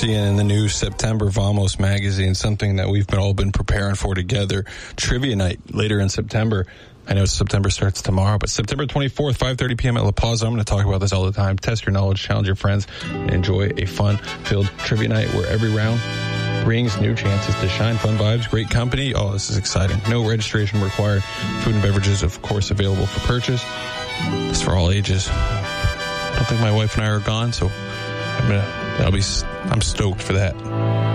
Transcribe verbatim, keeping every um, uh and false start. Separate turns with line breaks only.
seeing in the new September Vamos magazine, something that we've been all been preparing for together. Trivia night later in September. I know September starts tomorrow, but September twenty-fourth, five thirty p.m. at La Plaza. I'm going to talk about this all the time. Test your knowledge, challenge your friends, and enjoy a fun-filled trivia night where every round brings new chances to shine. Fun vibes, great company. Oh, this is exciting. No registration required. Food and beverages, of course, available for purchase. It's for all ages. I don't think my wife and I are gone, so I'm gonna, I'll be, I'm stoked for that.